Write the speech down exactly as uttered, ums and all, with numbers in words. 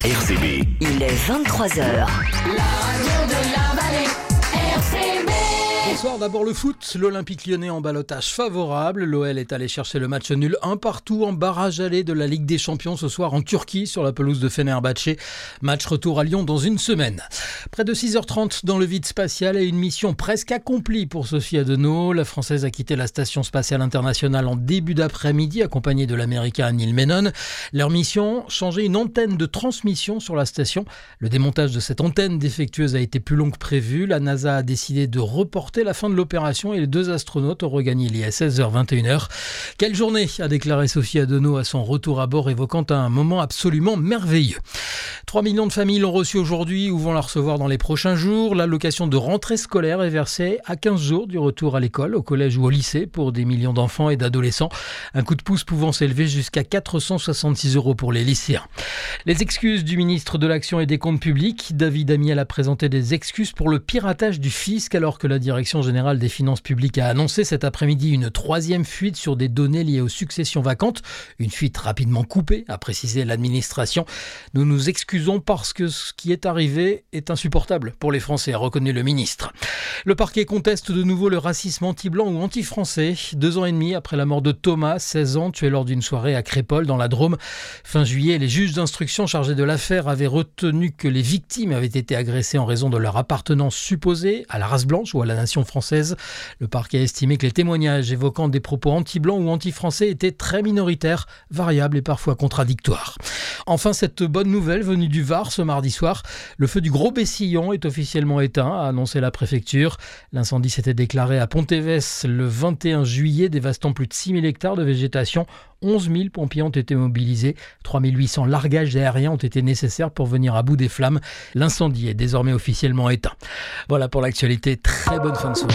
R C B. Il est vingt-trois heures. La radio de la vallée, R C B. Bonsoir, d'abord le foot. L'Olympique Lyonnais en ballottage favorable. L'O L est allé chercher le match nul un partout en barrage aller de la Ligue des Champions ce soir en Turquie sur la pelouse de Fenerbahçe. Match retour à Lyon dans une semaine. Près de six heures trente dans le vide spatial et une mission presque accomplie pour Sophie Adenau. La Française a quitté la Station Spatiale Internationale en début d'après-midi accompagnée de l'Américain Neil Menon. Leur mission, changer une antenne de transmission sur la station. Le démontage de cette antenne défectueuse a été plus long que prévu. La NASA a décidé de reporter la fin de l'opération et les deux astronautes ont regagné l'I S S vers vingt et une heures. Quelle journée, a déclaré Sophie Adenau à son retour à bord, évoquant un moment absolument merveilleux. trois millions de familles l'ont reçu aujourd'hui ou vont la recevoir dans les prochains jours. L'allocation de rentrée scolaire est versée à quinze jours du retour à l'école, au collège ou au lycée pour des millions d'enfants et d'adolescents. Un coup de pouce pouvant s'élever jusqu'à quatre cent soixante-six euros pour les lycéens. Les excuses du ministre de l'Action et des Comptes Publics. David Amiel a présenté des excuses pour le piratage du fisc alors que la direction générale des finances publiques a annoncé cet après-midi une troisième fuite sur des données liées aux successions vacantes. Une fuite rapidement coupée, a précisé l'administration. Nous nous excusons parce que ce qui est arrivé est insupportable pour les Français, a reconnu le ministre. Le parquet conteste de nouveau le racisme anti-blanc ou anti-français. Deux ans et demi après la mort de Thomas, seize ans, tué lors d'une soirée à Crépol dans la Drôme. Fin juillet, les juges d'instruction chargés de l'affaire avaient retenu que les victimes avaient été agressées en raison de leur appartenance supposée à la race blanche ou à la nation française. Le parquet a estimé que les témoignages évoquant des propos anti-blancs ou anti-français étaient très minoritaires, variables et parfois contradictoires. Enfin, cette bonne nouvelle venue du Var ce mardi soir, le feu du Gros Bessillon est officiellement éteint, a annoncé la préfecture. L'incendie s'était déclaré à Pontévès le vingt et un juillet, dévastant plus de six mille hectares de végétation. onze mille pompiers ont été mobilisés, trois mille huit cents largages aériens ont été nécessaires pour venir à bout des flammes. L'incendie est désormais officiellement éteint. Voilà pour l'actualité, très bonne fin de soirée.